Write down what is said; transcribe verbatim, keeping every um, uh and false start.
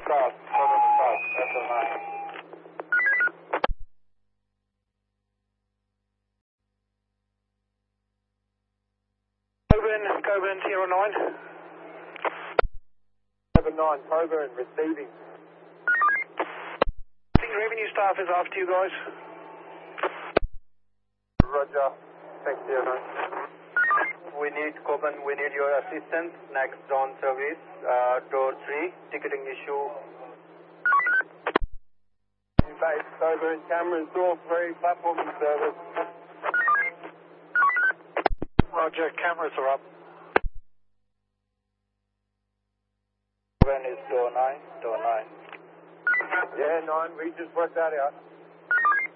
South, Coburn South, Echo nine. Coburn, Coburn, zero nine. seven nine, Coburn, receiving. I think revenue staff is after you guys. Roger, thanks, zero nine. We need Coburn, we need your assistance. Next zone service, uh, door three, ticketing issue. Base, Coburn, cameras, door three, platform and service. Roger, cameras are up. Coburn is door nine, door nine. Yeah, nine, we just worked that out.